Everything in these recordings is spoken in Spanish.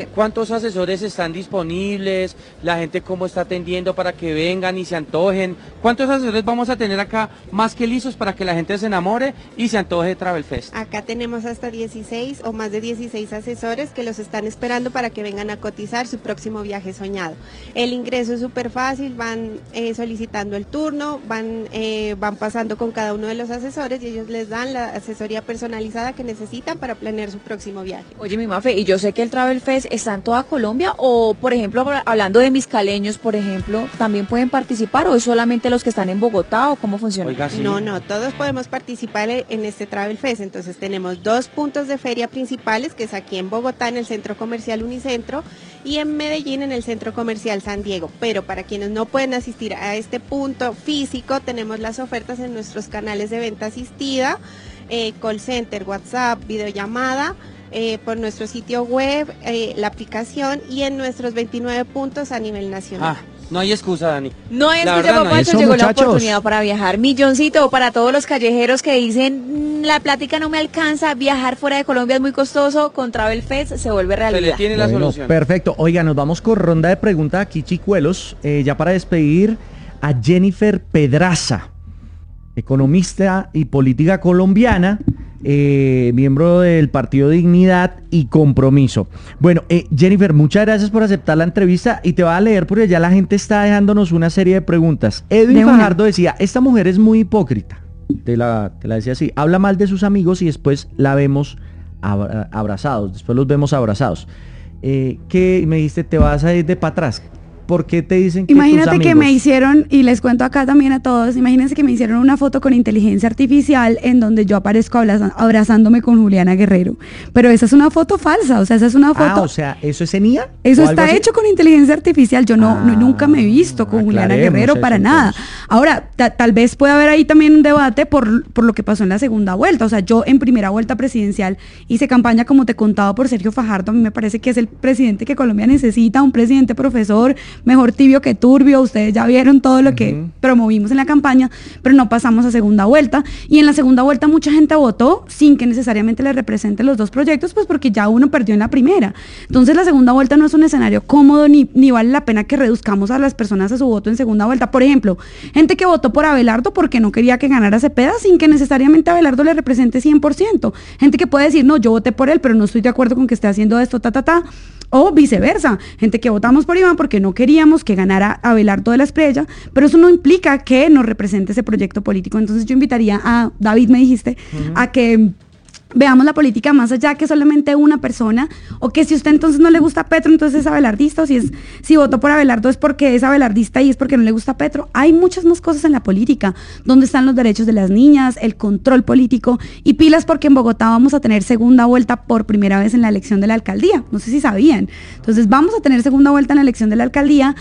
¿Cuántos asesores están disponibles? ¿La gente cómo está atendiendo para que vengan y se antojen? ¿Cuántos asesores vamos a tener acá más que listos para que la gente se enamore y se antoje de Travel Fest? Acá tenemos hasta 16 o más de 16 asesores que los están esperando para que vengan a cotizar su próximo viaje soñado. El ingreso es súper fácil, van solicitando el turno, van pasando con cada uno de los asesores y ellos les dan la asesoría personalizada que necesitan para planear su próximo viaje. Oye, mi Mafe, y yo sé que el Travel Fest está en toda Colombia, o por ejemplo, hablando de mis caleños, por ejemplo, ¿también pueden participar o es solamente los que están en Bogotá o cómo funciona? Oiga, sí. No, todos podemos participar en este Travel Fest. Entonces tenemos 2 puntos de feria principales, que es aquí en Bogotá, en el Centro Comercial Unicentro, y en Medellín, en el Centro Comercial San Diego. Pero para quienes no pueden asistir a este punto físico, tenemos las ofertas en nuestros canales de venta asistida, call center, WhatsApp, videollamada, por nuestro sitio web, la aplicación y en nuestros 29 puntos a nivel nacional. No hay excusa, Dani. No hay La excusa, verdad, no papá, hay. llegó la muchachos. oportunidad para viajar. Milloncito para todos los callejeros que dicen, la plática no me alcanza, viajar fuera de Colombia es muy costoso, con Travel Fest se vuelve Se le realidad. tiene la solución. Perfecto. Oiga, nos vamos con ronda de preguntas aquí, chicuelos. Ya para despedir a Jennifer Pedraza, economista y política colombiana, miembro del Partido Dignidad y Compromiso. Bueno, Jennifer, muchas gracias por aceptar la entrevista y te va a leer porque ya la gente está dejándonos una serie de preguntas. Edwin Fajardo decía, esta mujer es muy hipócrita. Te la decía así, habla mal de sus amigos y después la vemos abrazados, después los vemos abrazados. ¿Qué me dijiste? ¿Te vas a ir de para atrás? ¿Por qué te dicen que Imagínate tus amigos? que me hicieron, y les cuento acá también a todos, imagínense que me hicieron una foto con inteligencia artificial en donde yo aparezco abrazándome con Juliana Guerrero. Pero esa es una foto falsa, o sea, esa es una foto... o sea, ¿eso es en IA? Eso ¿O algo está así? hecho con inteligencia artificial. Yo nunca me he visto con Juliana aclaremos Guerrero eso, para nada. entonces. Ahora, tal vez pueda haber ahí también un debate por lo que pasó en la segunda vuelta. O sea, yo en primera vuelta presidencial hice campaña, como te contaba, por Sergio Fajardo. A mí me parece que es el presidente que Colombia necesita, un presidente profesor, mejor tibio que turbio. Ustedes ya vieron todo lo que promovimos en la campaña, pero no pasamos a segunda vuelta. Y en la segunda vuelta mucha gente votó sin que necesariamente le represente los dos proyectos, pues porque ya uno perdió en la primera. Entonces la segunda vuelta no es un escenario cómodo, ni vale la pena que reduzcamos a las personas a su voto en segunda vuelta. Por ejemplo, gente que votó por Abelardo porque no quería que ganara Cepeda sin que necesariamente Abelardo le represente 100%. Gente que puede decir, no, yo voté por él, pero no estoy de acuerdo con que esté haciendo esto, o viceversa, gente que votamos por Iván porque no queríamos que ganara Abelardo de la Espriella, pero eso no implica que nos represente ese proyecto político. Entonces yo invitaría a David, me dijiste, a que veamos la política más allá que solamente una persona, o que si usted entonces no le gusta Petro, entonces es abelardista, o si votó por Abelardo es porque es abelardista y es porque no le gusta Petro. Hay muchas más cosas en la política, donde están los derechos de las niñas, el control político, y pilas porque en Bogotá vamos a tener segunda vuelta por primera vez en la elección de la alcaldía, no sé si sabían. Entonces vamos a tener segunda vuelta en la elección de la alcaldía,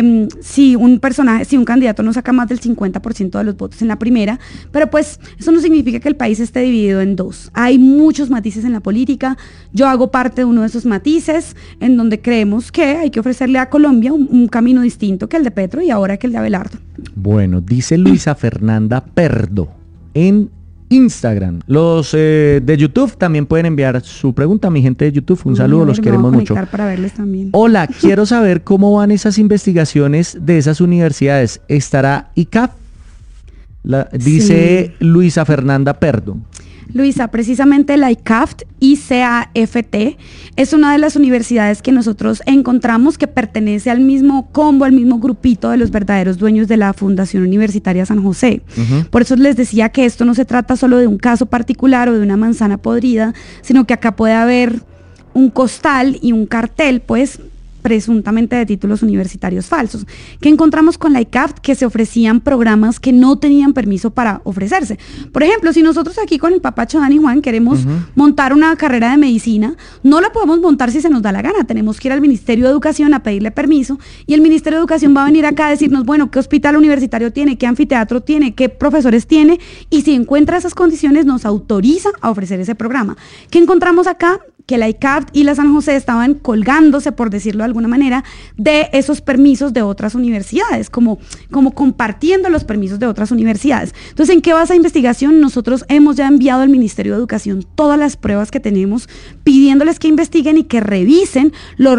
si un candidato no saca más del 50% de los votos en la primera, pero pues eso no significa que el país esté dividido en dos. Hay muchos matices en la política. Yo hago parte de uno de esos matices, en donde creemos que hay que ofrecerle a Colombia un camino distinto que el de Petro y ahora que el de Abelardo. Bueno, dice Luisa Fernanda Perdo en Instagram. Los de YouTube también pueden enviar su pregunta. Mi gente de YouTube, un saludo, los queremos mucho. Para verles también. Hola, quiero saber cómo van esas investigaciones de esas universidades. ¿Estará ICAF? Dice sí. Luisa Fernanda Perdo. Luisa, precisamente la ICAFT, es una de las universidades que nosotros encontramos que pertenece al mismo combo, al mismo grupito de los verdaderos dueños de la Fundación Universitaria San José. Por eso les decía que esto no se trata solo de un caso particular o de una manzana podrida, sino que acá puede haber un costal y un cartel, pues, presuntamente de títulos universitarios falsos. ¿Qué encontramos con la ICAFT? Que se ofrecían programas que no tenían permiso para ofrecerse. Por ejemplo, si nosotros aquí con el papacho Dani Juan queremos montar una carrera de medicina, no la podemos montar si se nos da la gana. Tenemos que ir al Ministerio de Educación a pedirle permiso y el Ministerio de Educación va a venir acá a decirnos, bueno, qué hospital universitario tiene, qué anfiteatro tiene, qué profesores tiene, y si encuentra esas condiciones nos autoriza a ofrecer ese programa. ¿Qué encontramos acá? que la ICAP y la San José estaban colgándose, por decirlo de alguna manera, de esos permisos de otras universidades, como compartiendo los permisos de otras universidades. Entonces, ¿en qué basa investigación? Nosotros hemos ya enviado al Ministerio de Educación todas las pruebas que tenemos, pidiéndoles que investiguen y que revisen los